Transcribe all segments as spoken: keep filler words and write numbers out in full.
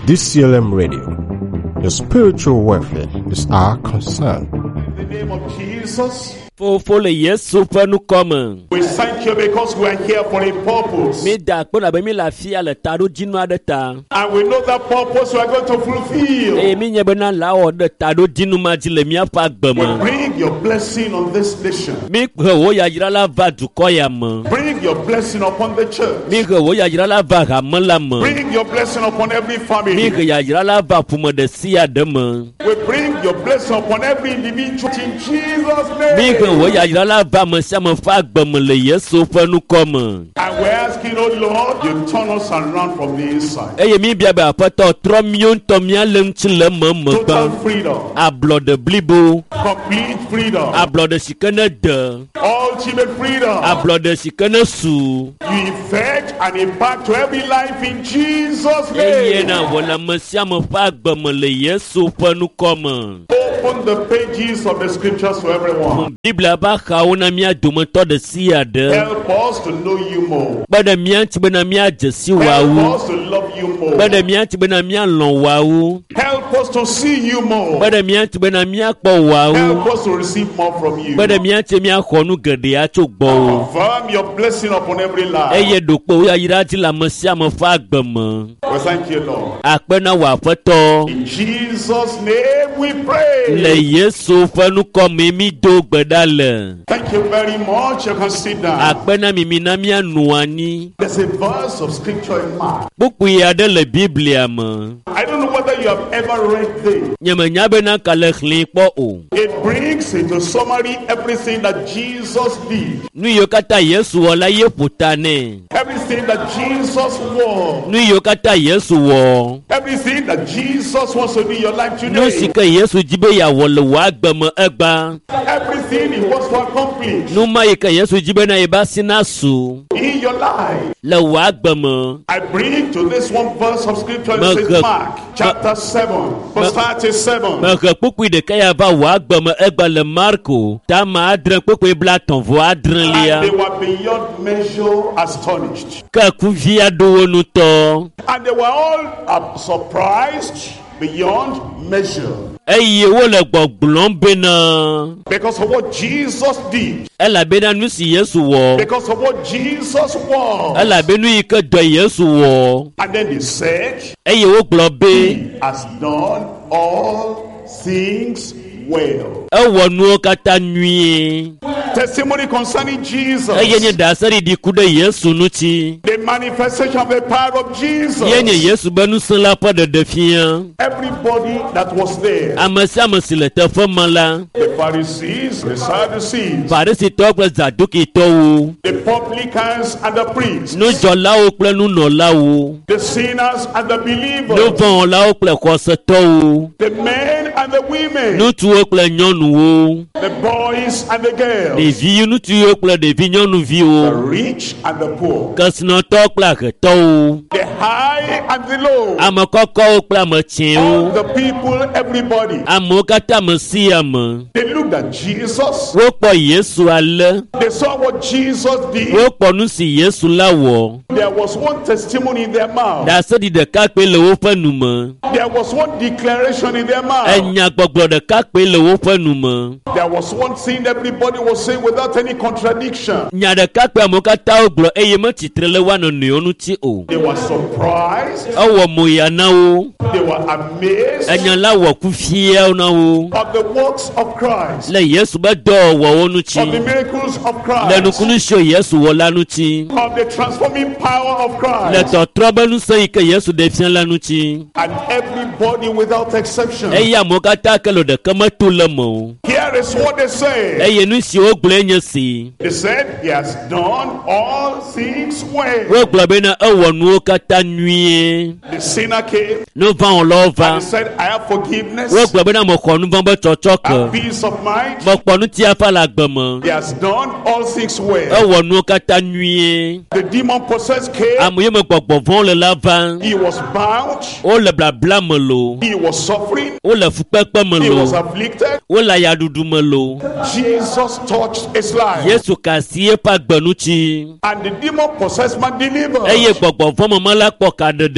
D C L M Radio. Your spiritual welfare is our concern. In the name of Jesus, For for le Yesu pe nu come. we thank you because we are here for a purpose. Me da ko na be mi la fi ale ta do jinu ade ta. And we know that purpose we are going to fulfill. E mi nye be na la o de ta do jinu ma ji le mi afa We gbemo. bring your blessing on this nation. Mi pe wo ya jira la va du ko ya mo. Bring your blessing upon the church. Mi ke wo ya jira la va ga mo la mo. Bring your blessing upon every Mi family. ke ya jira la va pu mo de si ade mo. We bring your blessing upon every individual in Jesus' Mi ke name. wo ya jira la va mo se mo fa gbemo le Yesu pe nu come. And we're asking, oh Lord, you turn us around from the inside. E ye mi bia ba apoto tro mi on to mi ale nti le mo mo Total gba. freedom. A blood de blibo. Complete freedom. A blood de sikene de. Ultimate freedom. A blood de sikene su. You effect and impact to every life in Jesus' Eye name. na wala mesia mo fa gbemo le Yesu pe nu come. Open the pages of the scriptures for everyone. Biblia ba ka wona mi adomoto de si ade. Help us to know you more. Bada mi anti bena mi ajesi Help wawu. us to love you more. Bada mi anti bena mi alon wawu. Help us to see you more. Bada mi anti bena mi akpo wawu. Help us to receive more from you. Bada mi anti mi akhonu gede acho gbo. Confirm your blessing upon every life. Eye dokpo ya yira ti la mesia mo fa gbemo. We thank you, Lord. Apena wa feto. In Jesus' name we pray. Le Yesu fenu come mi do gbedale. Thank you very much. You can sit down. Apena mi mi na mi anuani. There's a verse of scripture in Mark. Buku ya de le Biblia mo. I don't know whether you have ever read this. Nyama nyabe na kale khli po o. It brings into summary everything that Jesus did, Nu yo kata Yesu wala ye putane. everything that Jesus was, Nu yo kata Yesu wo. everything that Jesus wants to do in your life Nu today, sika Yesu jibe ya wole wa gbemo egba. everything He wants to accomplish Nu ma yika Yesu jibe na iba sinasu. in your life. Le wa gbemo. I bring to this one verse of scripture in Ma- Saint ma- Mark chapter seven, verse thirty-seven. Me ke pukui de kaya ba wa gbemo egba le Marko. Ta ma adren pukui bla ton vo adren And they lia. were beyond measure astonished. Ka kuvi ado wonu to. And they were all uh, surprised beyond measure Eye wo le gbogblon bena. because of what Jesus did, Ela bena nu si Yesu wo. because of what Jesus was. Ela benu yike do Yesu wo. And then they said, Eye wo glo be. He has done all things well. E wo nu kata nwie. Testimony concerning Jesus. Eye nye dasari di kude Yesu nu ti. The manifestation of the power of Jesus. Ye nye Yesu benu san la pa de defian. Everybody that was there, Amasi amasi le te fe mala. the Pharisees, the Sadducees, Farisi to kple Zaduki to wo. the publicans and the priests, Nu jola wo kple nu no la wo. the sinners and the Nu believers, von la wo kple kose to wo. the men and the women, Nu tu wo kple nyɔnu wo. the boys and the girls, Devi nu tu wo kple devi nyɔnuvi the wo. rich and the poor, Kesinɔtɔ kple ahetɔ wo. the high and the low, Ame kɔkɔwo kple ame all tiɛwo. the people, everybody. Amewo katã me si ame. They looked at Jesus. Wokpɔ Yesu ale. They saw what Jesus did. Wokpɔ nu si Yesu la wɔ. There was one testimony in their mouth. Dasedi ɖeka kpe le woƒe nume. There was one declaration in their mouth. Enyagbɔgblɔ ɖeka kpe le woƒe nume. There was one thing everybody was saying without any contradiction. Nya ɖeka kpe amewo katã wogblɔ eye metsitre le woa nɔnɔewo ŋuti o. They were surprised. Ewɔ moya na wo. They were amazed Enya la wɔ kufiawo na wo. of the works of Christ, Le Yesu be dɔwɔwɔwo of the ŋuti. miracles of Le Christ, nukunu sio Yesu wɔ la ŋuti. of the transforming power of Le Christ. tɔtrɔ be nusẽ yi ke Yesu ɖe fia la ŋuti. And everybody without exception. Eye amewo katã ke le ɖeke meto le me o. Here is what they say. Eye nu si wogblɔe nye si. They said, He has done all things well. Wogblɔ bena ewɔ nuwo katã nyuie. The sinner came Nu vɔ̃wɔlawo and va. he said, I have forgiveness, Wogblɔ bena mexɔ nu vɔ̃ be tsɔtsɔ have ke. peace of mind. Mekpɔ nu tia fa le agbe me. He has done all things well. Ewɔ nuwo katã nyuie. The demon possessed came. Ame yi me gbɔgbɔ vɔ̃wo le la va. He was bound. Wole blabla me lo. He was suffering. Wole fukpekpe me He was lo. afflicted. Wole ayaɖuɖu me lo. Jesus touched his life. Yesu ka si eƒe agbe ŋuti. And the demon possessed man delivered. Eye gbɔgbɔ vɔ̃ me me la kpɔ kaɖeɖe.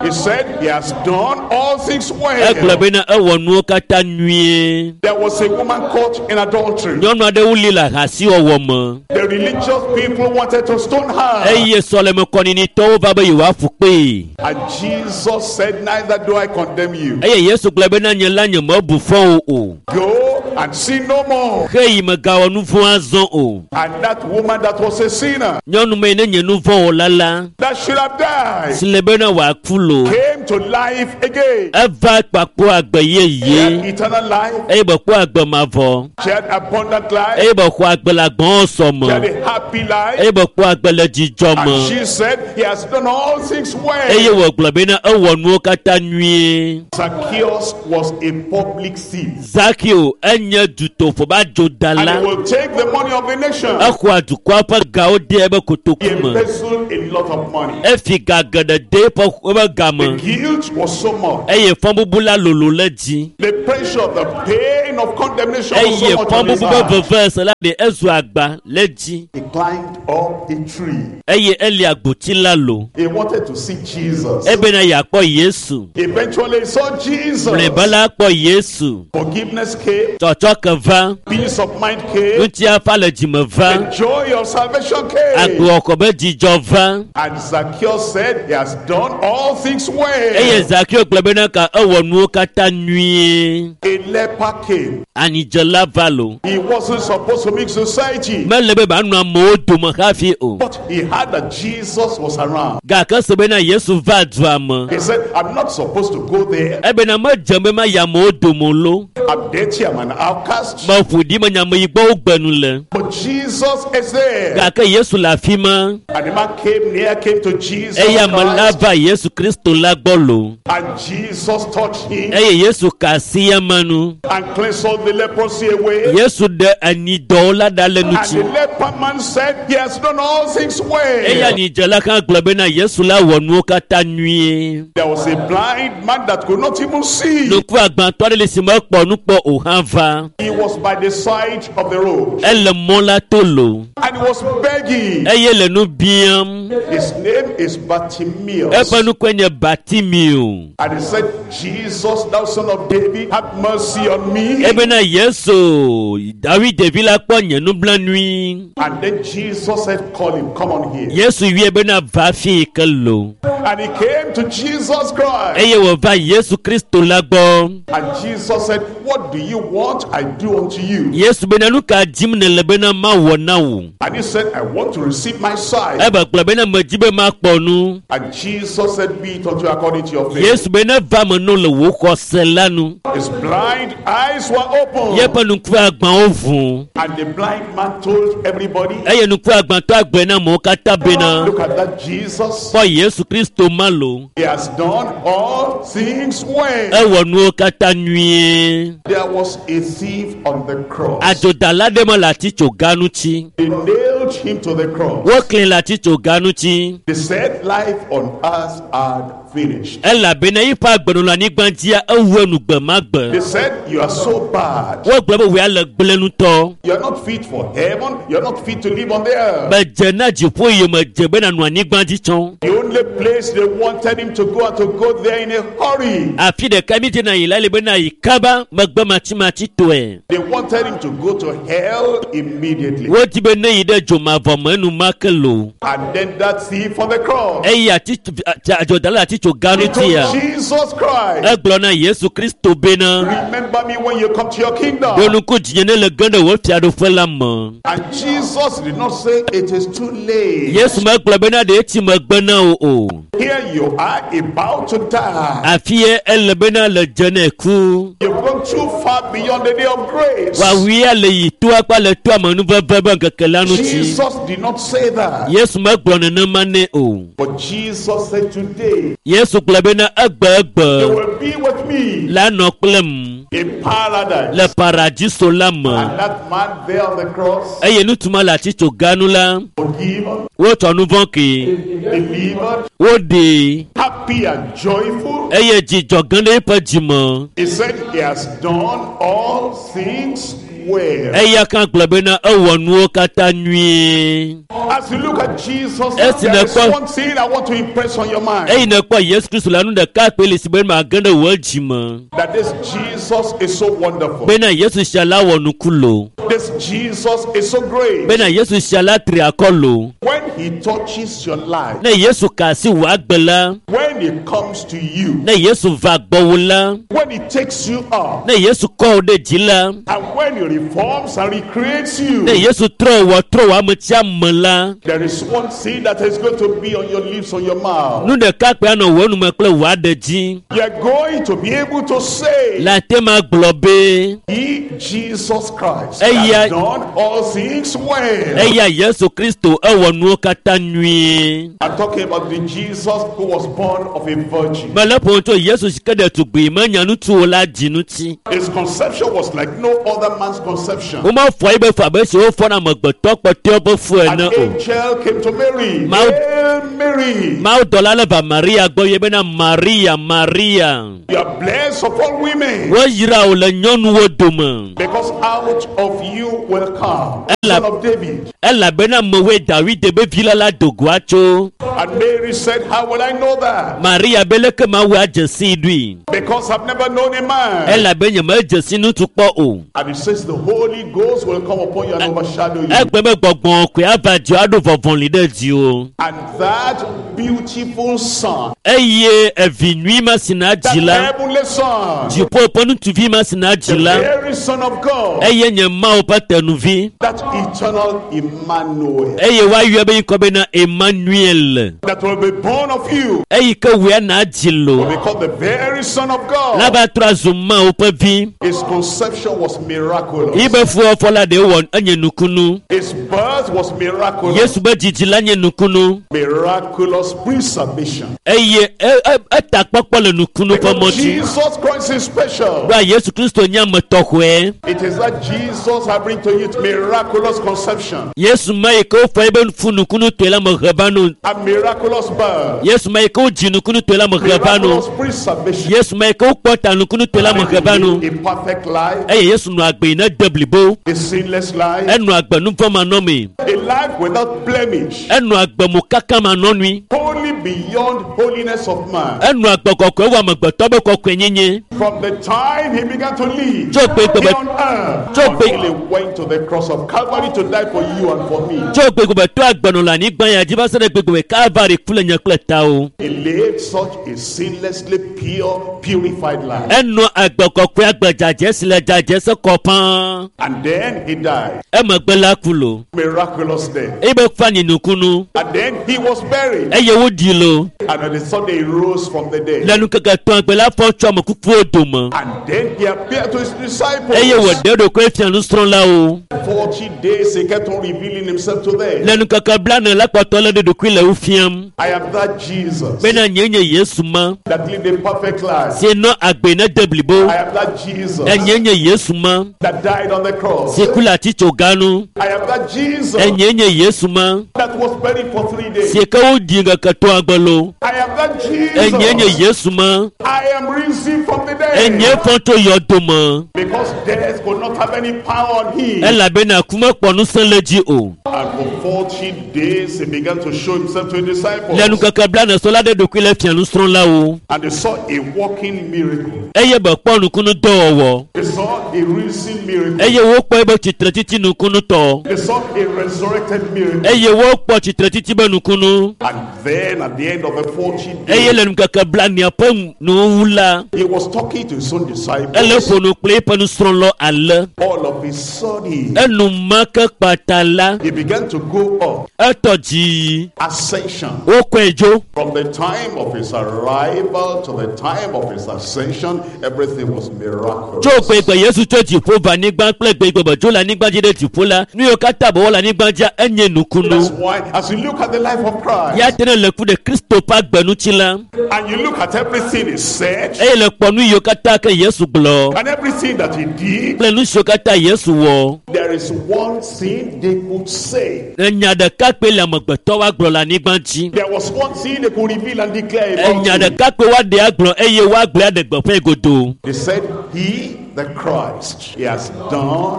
He said he has done all things well. Egblɔ bena ewɔ nuwo katã nyuie. There was a woman caught in adultery. Nyɔnu aɖewo li le ahasiwɔwɔ me. The religious people wanted to stone her. Eye sɔlemekɔninitɔwo va be yewoaƒu kpee. And Jesus said, neither do I condemn you. Eye Yesu gblɔ bena nye la nyemebu fɔ wo o. Go and sin no more. Heyi megawɔ nu vɔ̃ azɔ o. And that woman that was a sinner, Nyɔnu me ne nye nu vɔ̃ wɔla la. that should have died, Si le bena wòaku lo. came to life again. Eva kpakpɔ agbe She had yeye. eternal life. Eye bèkpɔ agbe mavɔ. She had abundant life. Eye bèxɔ agbe le agbɔsɔ She had me. a happy life. Eye bèkpɔ agbe le dzidzɔ And me. she said, he has done all things Eye well. wògblɔ bena ewɔ nuwo katã nyuie. Zacchaeus was a public thief. Zakeo enye dutoƒo ba And dzodala. he will take the money of the nation. Exɔa dukɔa ƒe gawo de ebe He kotoku me. embezzled a lot of money. Efi ga geɖe de eƒe ebe The game. guilt was so much. Eye fɔbubu la lolo le dzi. The pressure, the pain of condemnation was Eye so much on his fɔbubu be heart. veve se la de ezu agba le dzi. He climbed up a tree. Eye eli agboti la lo. He wanted to see Jesus. Ebena yeakpɔ Yesu. Eventually he saw Jesus. Mlɔeba la kpɔ Yesu. Forgiveness came. Tsɔtsɔ ke va. Peace of mind came. Ŋutiafa le dzime va. The joy of salvation came. Agboxɔ be dzidzɔ va. And Zacchaeus said he has done all things well. Eye Zakeo gblɔ bena ka ewɔ nuwo katã nyuie. A leper came. Anidzela va lo. He wasn't supposed to mix society. Mele be ba nu amewo dome hafi o. But he heard that Jesus was around. Gake se bena Yesu va dua me. He said, I'm not supposed to go there. Ebena medze be ma yi amewo dome lo. I'm dirty, I'm an outcast. Meƒo ɖi me nyameyibɔwo gbenu le. But Jesus is there. Gake Yesu le afi ma. And the man came near, came to Jesus Eye ame la Christ. va Yesu Kristo la gbɔ lo. And Jesus touched him Eye Yesu ka asi eme nu. and cleansed all the leprosy away. Yesu ɖe anidɔwo la ɖa le nu And the tsi. leper man said, he has done all things Eye well. anidzela hã gblɔ bena Yesu la wɔ nuwo katã nyuie. There was a blind man that could not even see. Nuku agbãtɔ aɖe le si mekpɔ nu kpɔ o hã va. He was by the side of the road. Ele mɔ la to lo. And he was begging. Eye le nu biam. His name is Bartimaeus. Eƒe nukue nye Bartimeo. And he said, Jesus, thou son of David, have mercy on me. Ebena Yesu, David ɖevi la kpɔ nye nublanui. And then Jesus said, call him, come on here. Yesu wie bena va fi ke lo. And he came to Jesus Christ. Eye wòva Yesu Kristo la gbɔ. And Jesus said, what do you want? I do unto you. Yesu bena nu ka dim nele bena mawɔ na wo. And he said, I want to receive my sight. Ebe gblɔ bena medzi be makpɔ nu. And Jesus said, be it unto you according to your faith. Yesu bena va me no le wò xɔse la nu. His blind eyes were open. Yeƒe nukue agbãwo vu. And the blind man told everybody, Eye nukue agbãtɔ agblɔe na amewo katã bena look at that Jesus. kpɔ Yesu Kristo ma lo. He has done all things well. Ewɔ nuwo katã nyuie. There was a thief on the cross. Adzodala ɖe me le atitsoga ŋuti. They nailed him to the cross. Woklẽ le atitsoga ŋuti. They said life on earth had finished. Elabena yiƒe agbenɔnɔ anyigba dzia ewu enu gbe ma They gbe. said you are so bad. Wogblɔ be wòa le gblẽ nutɔ. You are not fit for heaven. You are not fit to live on the earth. Medze na dziƒo yi medze bena nu anyigba dzi tsɔm. The only place they wanted him to go and to go there in a hurry. Afi ɖeka mi tena yi la le bena yi kaba megbe matsimatsi tɔe. They wanted him to go to hell immediately. Wodi be ne yi ɖe dzomavɔ me enumake lo. And then that thief on the cross. Eye atitso adzodala le atitsoga He told ŋutia. Jesus Christ, Egblɔ na Yesu Kristo bena remember me when you come to your kingdom. ɖo nuku dzinye ne le ge ɖe wò fiaɖoƒe la me. And Jesus did not say it is too late. Yesu megblɔ bena ɖe etsi megbe na wo o. Here you are about to die. Afie ele bena le dze ne ku. You've gone too far beyond the day of grace. Wawia le yi toa kpa le toa me nuveve be ŋkeke la ŋuti. Jesus did not say that. Yesu megblɔ nenema ne o. But Jesus said today, Yesu gblɔ bena egbe you egbe will be with me la nɔ kple m in paradise. le paradiso la And me. that man there on the cross, Eye nutuma le atitsoga nu la. forgiven, Wotsɔ nu vɔ̃ ke. delivered, Woɖee. happy and joyful. Eye dzidzɔ gã ɖe eƒe dzime. He said he has done all things well. Eya kan gblɔ bena ewɔ nuwo katã nyuie. As you look at Jesus, Yes, there is Nepal. one thing I want to impress on your mind. Eyi ne kpɔ Yesu Kristu la nu ɖeka kpe le si be ma ge ɖe wò dzi me. That this Jesus is so wonderful. Bena Yesu sia la wɔ nuku lo. This Jesus is so great. Bena Yesu sia la tri akɔ lo. When he touches your life, Ne Yesu ka asi wò agbe la. when he comes to you, Ne Yesu va gbɔ wo la. when he takes you up, Ne Yesu kɔ wo ɖe dzi la. and when he reforms and recreates you, Ne Yesu trɔ wɔ trɔ wɔ ame tia me la. there is one thing that is going to be on your lips, on your mouth. Nu ɖeka kpe anɔ wò nume kple wò aɖe dzi. You are going to be able to say, La te ma gblɔ be. he, Jesus Christ, Eya- has done all things well. Eya Yesu Kristo ewɔ nuwo katã nyuie. I'm talking about the Jesus who was born of a virgin. Mele ƒo tso Yesu si ke ɖe tugbi menya ŋutsuwo la dzi ŋuti. His conception was like no other man's conception. Woma fɔ yi be fa be si wofɔna amegbetɔ kpɔtɔewo be fu An ene o. angel came to Mary. Mau- Hail Mary, Mawu dɔla le va Maria gbɔ ye bena Maria Maria. you are blessed of all women, Woyra wò le nyɔnuwo dome. because out of you will come the Ela- son of David. Elabena mewoe Dawid be vi la la do goa tso. And Mary said, how will I know that? Maria be leke Mawu adze si ɖui. Because I've never known a man. Elabe nye medze si ŋutsu kpɔ o. And it says the Holy Ghost will come upon you and overshadow you. Egbe be gbɔgbɔ koe ava dzi aɖo vɔvɔli ɖe dziwo. And that beautiful son, Eye evi nyui ma si na that dzi la. heavenly son, Dziƒo ƒe ŋutsuvi ma si na the dzi la. very son of God, Eye nye Mawu ƒe tenuvi. that eternal Emmanuel, Eye woayɔe be ŋkɔ bena Emmanuel. that will be born of you, Eyi ke woe na dzi will lo. be called the very son of La God. ba trɔ azu Mawu ƒe vi. His conception was miraculous. Yi be fuwɔfɔ la ɖe wɔ enye nukunu. His birth was miraculous. Yesu be dzidzi la nye nukunu. Miraculous preservation. Eye e- e- eta kpɔkpɔ le nukunu ƒe Because mɔdzi. Jesus Christ is special. Ba Yesu Kristo nye ame tɔxɔe. It is that Jesus I bring to you miraculous conception Yesu ma yi ke wofɔ ebe fu nukunu toe la me ʋe va no. and miraculous birth. Yesu ma yi ke wodzi nukunu toe la me ʋe va Miraculous no. preservation. Yesu ma yi ke wokpɔ ta nukunu toe la me ʋe va no. A perfect life, Eye Yesu nɔ agbe yi ne de blibo. a sinless life, Enɔ agbe nuvɔmanɔme. a life without blemish, Enɔ agbe mo kaka manɔnui. wholly beyond holiness of man. Enɔ agbe kɔkɔe wɔ amegbetɔ be kɔkɔe nyenye. From the time he began to live Tso gbe here gbegbe on earth, Tso gbe- until he went to the cross of Calvary to die for you and for me. Tso gbegbetɔ agbenɔ le anyigba ya dzi va se ɖe gbegbe Calvary ku le nye kple tawo. He lived such a sinlessly pure, purified life. Enɔ agbe kɔkɔe agbe dzadze si le dzadze se kɔ pãa. And then he died. Emegbe la ku lo. Miraculous death. Eye be fa nye nukunu. And then he was buried. Eye woɖi lo. And on the Sunday he rose from the dead. Le nukeke tɔn agbe la fɔ tso ame kukuwo dome. And then he appeared to his disciples. Eye wòɖe ɖokoe fia nusrɔ̃lawo. Forty days he kept on revealing himself to them. Le nukeke blane la kpɔtɔ le ɖe ɖokui le wo fiam. I am that Jesus Bena nye nye Yesu ma. that lived a perfect life. Si nɔ agbe ne de blibo. I am that Jesus Enye nye Yesu ma. that died on the cross. Si ku le atitso ganu. I am that Jesus Enye nye Yesu ma. that was buried for three days. Si ke woɖi ŋkeke tɔn agbe lo. I am that Enye nye Jesus. Yesu ma. I am risen from the Enye dead. fɔ tso yɔdome. Because death could not have any power on him. Elabena ku mekpɔ nusẽ le dzi o. And for forty days he began to show himself to his disciples. Le nukeke blane so la ɖe ɖokui le fia nusrɔ̃lawo. And they saw a walking miracle. Eye be kpɔ nukunu dɔwɔwɔ. They saw a risen miracle. Eye wokpɔ ebe tsitre titi nukunu tɔ. They saw a resurrected miracle. Eye wokpɔ tsitre titi be nukunu. And then at the end of the forty Eye days, le nukeke blania ƒe nuwu la. he was talking to his own Ele disciples. ƒo nu kple eƒe nusrɔ̃lɔ ale. All of a sudden, Enumake kpata la. he began to go up. Etɔ dzi. Ascension. Wokɔe dzo. From the time of his arrival to the time of his ascension, everything was miraculous. Tso gbegbe Yesu tso dziƒo va anyigba kple gbegbe be dzo le anyigba dzi ɖe dziƒo la. Nu yiwo katã be wɔ le anyigba dzia enye That's nukunu. why, as you look at the life of Christ, Ya tene le ku ɖe Kristo ƒe agbenutsi la. and you look at everything he said, Eye le kpɔ nu yiwo katã ke Yesu gblɔ. and everything that he did, Kple nu siwo katã Yesu wɔ. there is one thing they could say. Enya ɖeka kpe le amegbetɔwo agblɔ le anyigba dzi. There was one thing they could reveal and declare about Enya him. ɖeka kpe woaɖe agblɔ eye woagblɔ aɖe gbeƒãe godoo. They said, he, the Christ, he has done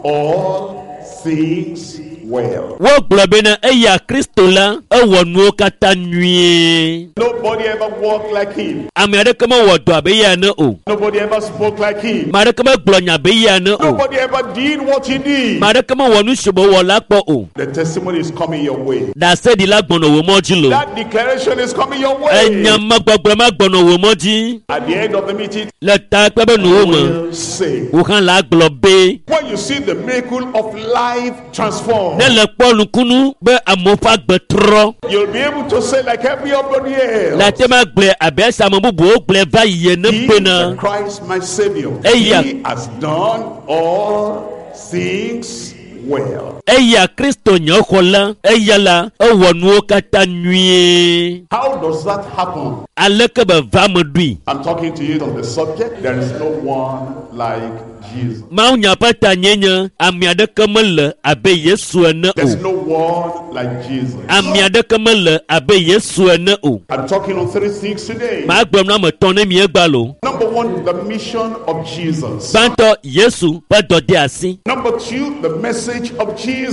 all things well. Wo gblɔ bena eya Kristo la ewɔ nuwo katã nyuie. Nobody ever walked like him. Ame aɖeke mewɔ dɔ abe eya ene o. Nobody ever spoke like him. Ame aɖeke megblɔ nya abe eya ene o. Nobody ever did what he did. Ame aɖeke mewɔ nu si be wɔ la kpɔ o. The testimony is coming your way. Dasedi la gbɔnɔ wo mɔ dzi lo. That declaration is coming your way. Enyamagbɔgblɔ ma gbɔnɔ wo mɔ dzi. At the end of the meeting, Le ta kpe be nuwo me. will say, Wo hã la gblɔ be. when you see the miracle of life transformed, Ne le kpɔ nukunu be amewo ƒe agbe trɔ. you'll be able to say like everybody else, La te ma gblɔ abe esi ame bubuwo gblɔ va yi ene he, bena. the Christ my Savior, Eya. he has done all things well. Eya Kristo nye xɔ la, eya la ewɔ nuwo katã nyuie. How does that happen? Aleke be va me ɖui. I'm talking to you on the subject. There is no one like Jesus. Mawu nya ƒe ta nye nye ame aɖeke mele abe Yesu ene There's o. no one like Jesus. Ame aɖeke mele abe Yesu ene o. I'm talking on three things today. Maa gblɔm na ame tɔn ne miegba lo. Number one, the mission of Jesus. Gbãtɔ Yesu ƒe dɔde asi. Number two, the message of Jesus.